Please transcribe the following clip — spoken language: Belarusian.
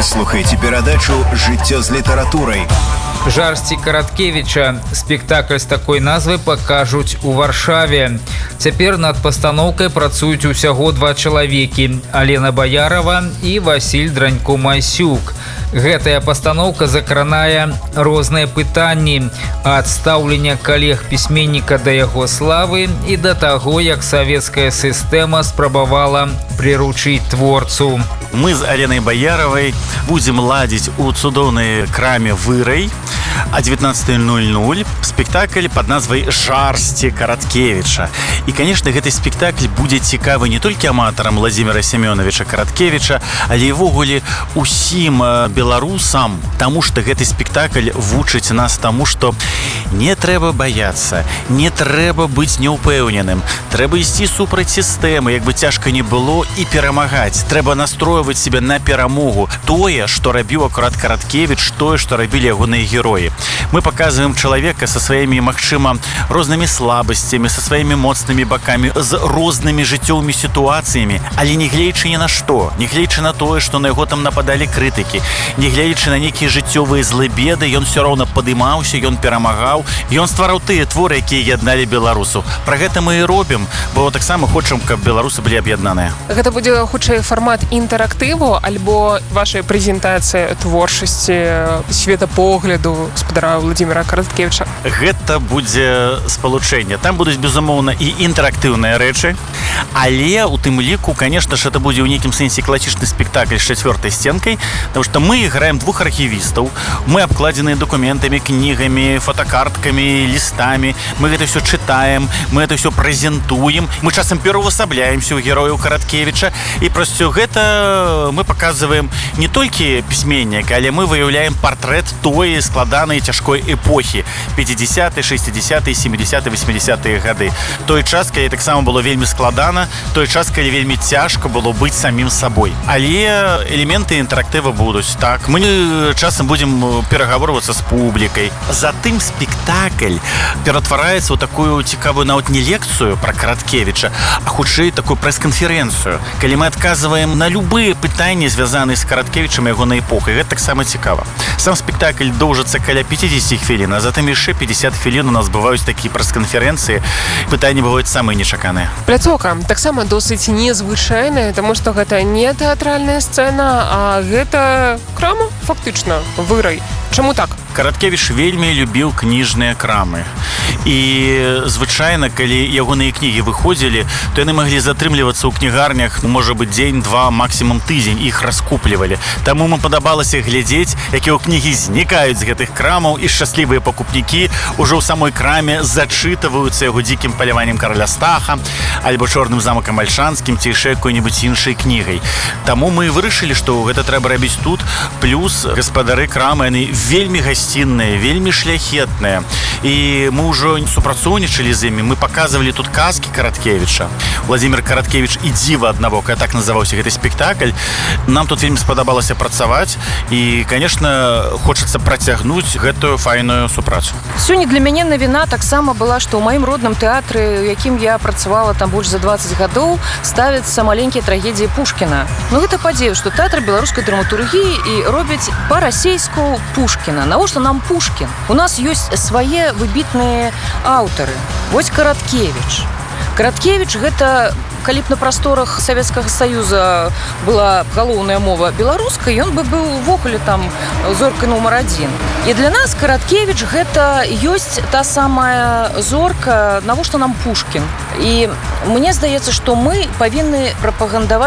Вы слухаеце перадачу «Жыццё з літаратурай». Жарсці Караткевіча. Спектакль з такой назвай пакажуць у Варшаве. Цяпер над пастаноўкай працуюць усяго два чалавекі – Алена Баярова і Васіль Дранько-Масюк. Гэтая пастаноўка закранае розныя пытанні ад стаўлення калег пісьменніка да яго славы і да таго, як савецкая сістэма спрабавала прыручыць творцу. Мы з Аленай Баяровай будзем ладзіць у цудоўнай краме «Вырай» о 19:00 спектакль под назвай «Жарсці Караткевіча». І, конечно, гэты спектакль будзе цікавы не толькі аматарам Владимира Семеновича Караткевіча, але і ввогуле усім беларусам, таму што гэты спектакль вучыць нас таму, што не трэба баяцца, не трэба быць няўпэўненым, трэба ісці супраць сістэмы, як бы цяжка не было, і перамагаць. Трэба настройваць себе на перамогу. Тое, што рабіў акурат Караткевіч, тое, што рабілі ягоныя героі. Мы показываем человека со своими, магчыма, рознымі слабасцямі, со сваімі моцнымі бакамі, з рознымі жыццёвымі сітуацыямі, але не гледзячы ні на што, не гледзячы на тое, што на яго там нападалі крытыкі, не гледзячы на нейкія жыццёвыя злы беды, ён все роўна падымаўся, ён перамагаў, ён ствараў тыя творы, якія ядналі беларусаў. Пра гэта мы і робім, бо таксама хочам, каб беларусы былі аб'яднаныя. Гэта будзе хутчэй фармат інтэрактыву альбо вашай прэзентацыі творчасці, светапогляду спадара Владимира Караткевіча? Гэта будзе спалучэнне. Там будуць, безумоўна, і інтэрактыўныя рэчы, але у тым ліку, конечно ж, это будзе ў нейкім сэнсе класічны спектакль з чацвёртай сценкай, потому что мы играем двух архівістаў, мы абкладзеныя документамі, кнігамі, фотокарткамі, лістамі, мы гэта все чытаем, мы это все прэзентуем, мы часам пераўвасабляемся ў герояў Караткевіча, і праз усё гэта мы показываем не толькі пісьменніка, але мы выяўляем партрэт той складанай цяжкой эпохі 50-е, 60-е, 70-е, 80-е гады. Той час, калі таксама было вельмі складана, той час, калі вельмі цяжка было быць самім сабой. Але элементы інтэрактыва будуць. Так, мы часам будзем перагаворвацца з публікай. Затым спектакль ператвараецца ў такую цікавую нават не лекцыю пра Караткевіча, а хутчэй такую прэс-канферэнцыю, калі мы адказваем на любыя пытанні, звязаныя з Караткевічам і ягонай эпохай. Гэта таксама цікава. Сам спектакль доўжыцца каля 50 хвілін, а затым яшчэ 50 хвілін у нас бываюць такія прэс-канферэнцыі. Пытанні бываюць самыя нечаканыя. Пляцоўка таксама досыць незвычайная, таму што гэта не тэатральная сцэна, а гэта крама, фактычна, «Вырай». Чаму так? Караткевіч вельмі любіў кніжныя крамы. І звычайна, калі ягоныя кнігі выходзілі, то яны маглі затрымлівацца ў кнігарнях, можа быць, дзень, два, максімум тыдзень, іх раскуплівалі. Таму нам падабалася глядзець, якія кнігі знікаюць з гэтых крамаў, і шчаслівыя пакупнікі ўжо ў самой краме зачытваюцца яго дзікім паляваннем караля Стаха, альбо чорным замакам альшанскім, ці яшчэ якой-небудзь іншай кнігай. Таму мы вырашылі, што гэта трэба рабіць тут, плюс гаспадары крамы, яны вельмі гасцінныя, вельмі шляхетныя. І мы ўжо супрацоўнічалі з імі, мы паказвалі тут казкі Караткевіча. Владимир Караткевич і дзіва аднабока, так называўся гэты спектакль. Нам тут вельмі спадабалася працаваць, і, конечно, хочацца працягнуць гэтую файную супрацу. Сёння для мяне навіна таксама была, што ў маім родным тэатры, у якім я працавала там больш за 20 гадоў, ставяцца маленькія трагедіі Пушкіна. Ну гэта падзею, што тэатр беларускай драматургіі і робяць па-расейску Пушкіна. Навошта нам Пушкін? У нас ёсць свае выбітныя аўтары. Вось Караткевіч. Караткевіч гэта, калі б на прасторах Савецкага Саюза была галоўная мова беларускай, ён бы быў увогуле там зоркай нумар 1. І для нас Караткевіч гэта ёсць та самая зорка, навошта нам Пушкін. І мне здаецца, што мы павінны прапагандаваць